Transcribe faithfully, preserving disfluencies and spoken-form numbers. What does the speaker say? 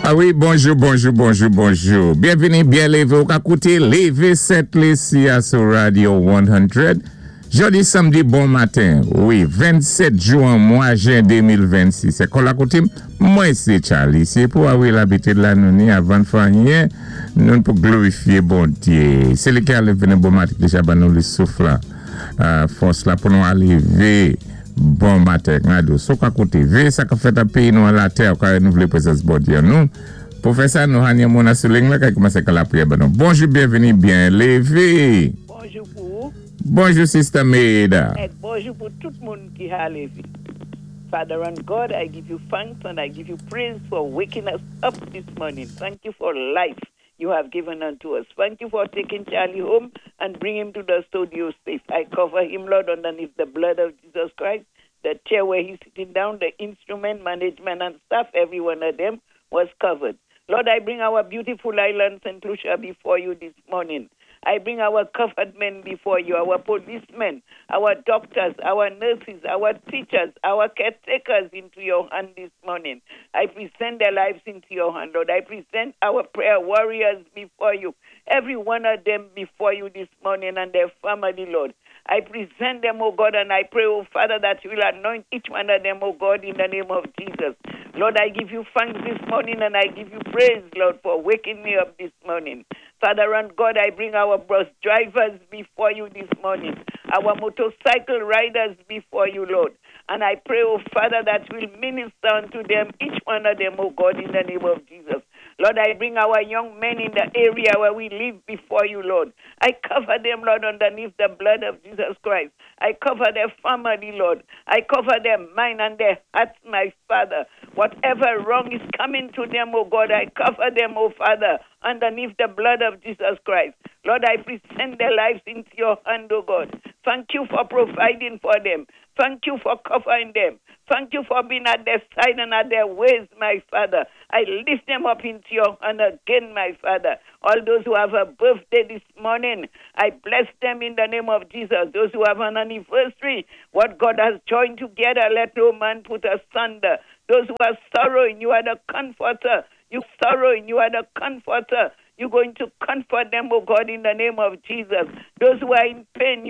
Ah oui, bonjour, bonjour, bonjour, bonjour. Bienvenue, bien levé au Kakouté, levé cette ici à sur Radio cent. Jeudi, samedi, bon matin. Oui, vingt-sept juin, mois juin deux mille vingt-six. C'est quoi la coutume? Moi, c'est Charlie. C'est pour avoir l'habitude de la nuit avant de faire rien. Nous pour glorifier bon Dieu. C'est le cas de venir bon matin déjà, nous le souffle. Euh, force là pour nous arriver. Bon matin, ngado. So ka côté V, ça ka fait un pays nous à la terre, car nous voulons présence bon Dieu nous. Pour faire ça, nous avons mon souling là, qui commence à la prière. Bonjour, bienvenue, bien levé. Bonjour pour vous. Bonjour, Sister Maida. Et bonjour pour tout le monde qui a levé. Father and God, I give you thanks and I give you praise for waking us up this morning. Thank you for life you have given unto us. Thank you for taking Charlie home and bring him to the studio safe. I cover him, Lord, underneath the blood of Jesus Christ. The chair where he's sitting down, the instrument, management, and staff, every one of them was covered. Lord, I bring our beautiful island, Saint Lucia, before you this morning. I bring our covered men before you, our policemen, our doctors, our nurses, our teachers, our caretakers into your hand this morning. I present their lives into your hand, Lord. I present our prayer warriors before you, every one of them before you this morning and their family, Lord. I present them, oh God, and I pray, oh Father, that you will anoint each one of them, oh God, in the name of Jesus. Lord, I give you thanks this morning and I give you praise, Lord, for waking me up this morning. Father and God, I bring our bus drivers before you this morning, our motorcycle riders before you, Lord. And I pray, oh Father, that you will minister unto them, each one of them, oh God, in the name of Jesus. Lord, I bring our young men in the area where we live before you, Lord. I cover them, Lord, underneath the blood of Jesus Christ. I cover their family, Lord. I cover their mind and their hearts, my Father. Whatever wrong is coming to them, oh God, I cover them, oh Father, underneath the blood of Jesus Christ. Lord, I present their lives into your hand, oh God. Thank you for providing for them. Thank you for covering them. Thank you for being at their side and at their ways, my Father. I lift them up into your hand again, my Father. All those who have a birthday this morning, I bless them in the name of Jesus. Those who have an anniversary, what God has joined together, let no man put asunder. Those who are sorrowing, you are the comforter. You sorrowing, you are the comforter. You're going to comfort them, oh God, in the name of Jesus. Those who are in pain,